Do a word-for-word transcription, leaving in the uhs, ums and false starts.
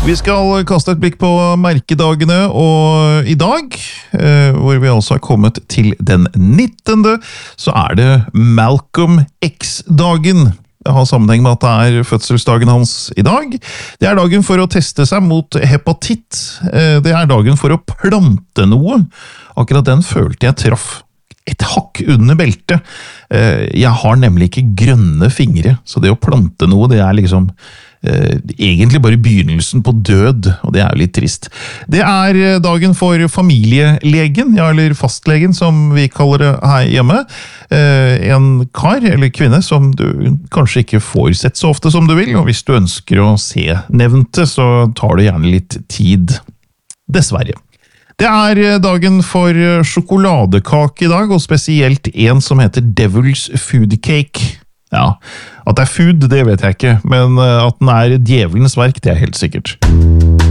Vi skal kaste et blikk på merkedagene, og i dag, eh, hvor vi altså har kommet til den nittende, så er det Malcolm X-dagen. Det har sammenheng med at det er fødselsdagen hans i dag. Det er dagen for å teste seg mot hepatitt. Eh, det er dagen for å plante noe. Akkurat den følte jeg traff et hakk under beltet. Eh, jeg har nemlig ikke grønne fingre, så det å plante noe, det er liksom Uh, egentlig bare begynnelsen på død, og det er jo litt trist. Det er dagen for familielegen, ja, eller fastlegen som vi kaller det her hjemme. Uh, en kar eller kvinne som du kanskje ikke får sett så ofte som du vil, og hvis du ønsker å se nevnte, så tar det gjerne litt tid. Dessverre. Det er dagen for sjokoladekake i dag, og spesielt en som heter Devil's Food Cake. Ja, at det er food, det vet jeg ikke, men at den er djevelens verk, det er helt sikkert.